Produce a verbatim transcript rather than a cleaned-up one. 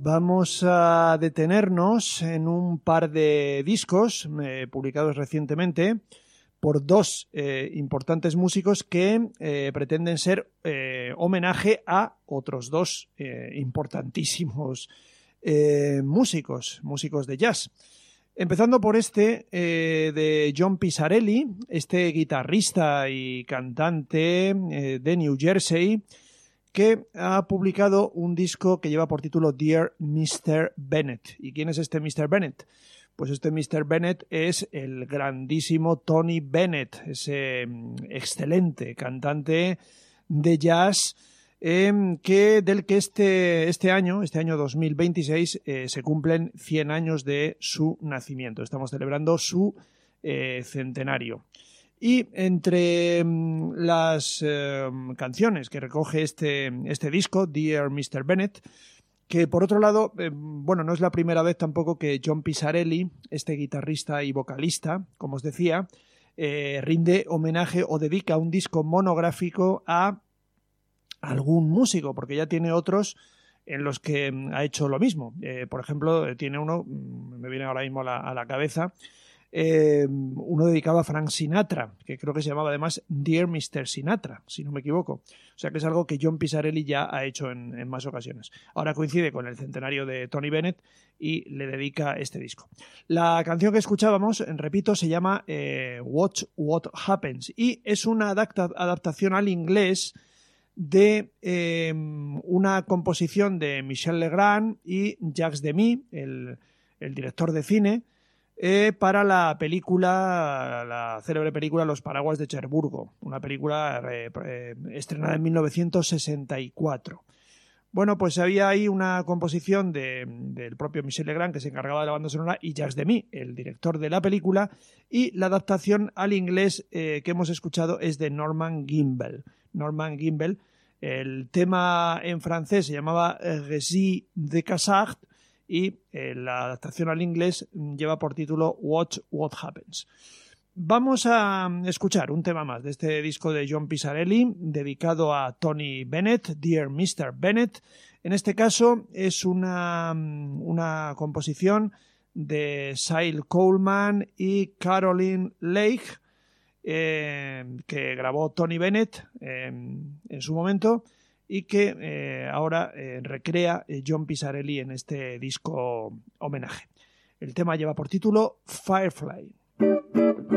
vamos a detenernos en un par de discos eh, publicados recientemente por dos eh, importantes músicos que eh, pretenden ser eh, homenaje a otros dos eh, importantísimos eh, músicos, músicos de jazz. Empezando por este eh, de John Pisarelli, este guitarrista y cantante eh, de New Jersey, que ha publicado un disco que lleva por título Dear mister Bennett. ¿Y quién es este mister Bennett? Pues este mister Bennett es el grandísimo Tony Bennett, ese excelente cantante de jazz eh, que, del que este, este año, este año dos mil veintiséis, eh, se cumplen cien años de su nacimiento. Estamos celebrando su eh, centenario. Y entre um, las eh, canciones que recoge este, este disco, Dear mister Bennett, que por otro lado, eh, bueno, no es la primera vez tampoco que John Pisarelli, este guitarrista y vocalista, como os decía, eh, rinde homenaje o dedica un disco monográfico a algún músico, porque ya tiene otros en los que ha hecho lo mismo. Eh, por ejemplo, tiene uno, me viene ahora mismo a la, a la cabeza, Eh, uno dedicado a Frank Sinatra, que creo que se llamaba además Dear mister Sinatra, si no me equivoco. O sea que es algo que John Pisarelli ya ha hecho en, en más ocasiones. Ahora coincide con el centenario de Tony Bennett y le dedica este disco. La canción que escuchábamos, repito, se llama eh, Watch What Happens y es una adapta- adaptación al inglés de eh, una composición de Michel Legrand y Jacques Demy, el, el director de cine, Eh, para la película, la célebre película Los paraguas de Cherburgo, una película eh, eh, estrenada en mil novecientos sesenta y cuatro. Bueno, pues había ahí una composición de, del propio Michel Legrand, que se encargaba de la banda sonora, y Jacques Demy, el director de la película, y la adaptación al inglés eh, que hemos escuchado es de Norman Gimbel. Norman Gimbel, el tema en francés se llamaba Récit de Cassard, y eh, la adaptación al inglés lleva por título Watch What Happens. Vamos a escuchar un tema más de este disco de John Pisarelli dedicado a Tony Bennett, Dear mister Bennett. En este caso es una, una composición de Cyle Coleman y Caroline Lake eh, que grabó Tony Bennett eh, en su momento y que eh, ahora eh, recrea eh, John Pisarelli en este disco homenaje. El tema lleva por título Firefly.